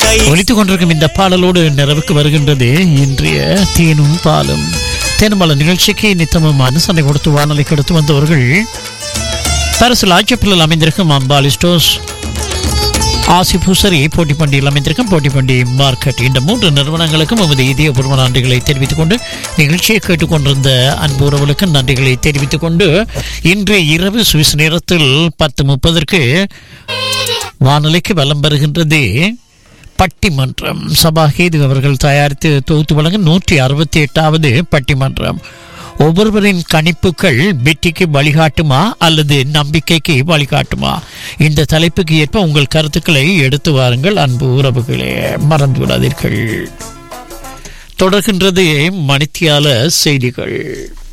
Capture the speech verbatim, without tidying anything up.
ஒலித்துக் கொண்டிருக்கும் இந்த பாடலோடு நிறைவுக்கு வருகின்றது இன்றைய தேனும் பாலும். தேனும் நிகழ்ச்சிக்கு நித்தமும் அனுசரணை கொடுத்து வானொலிக்கு எடுத்து வந்தவர்கள் பரிசு லாட்சப்பில் அமைந்திருக்கும் அம்பாலி ஸ்டோர்ஸ், ஆசி பூசரி, போட்டிப்பண்டியில் அமைந்திருக்கும் போட்டிப்பண்டி மார்க்கெட். இந்த மூன்று நிறுவனங்களுக்கும் நமது இதயபூர்வ நன்றிகளை தெரிவித்துக் கொண்டு நிகழ்ச்சியை கேட்டுக்கொண்டிருந்த அன்பு உறவுகளுக்கு நன்றிகளை தெரிவித்துக் கொண்டு இன்று இரவு சுவிஸ் நேரத்தில் பத்து முப்பதற்கு வானொலிக்கு வலம் பெறுகின்றது பட்டிமன்றம். சபாஹேது அவர்கள் தயாரித்து தொகுத்து வழங்க நூற்றி அறுபத்தி எட்டாவது பட்டிமன்றம். ஒவ்வொருவரின் கணிப்புகள் வெற்றிக்கு வழிகாட்டுமா அல்லது நம்பிக்கைக்கு வழிகாட்டுமா? இந்த தலைப்புக்கு ஏற்ப உங்கள் கருத்துக்களை எடுத்து வாருங்கள் அன்பு உறவுகளே, மறந்து விடாதீர்கள். தொடர்கின்றது மணித்தியால செய்திகள்.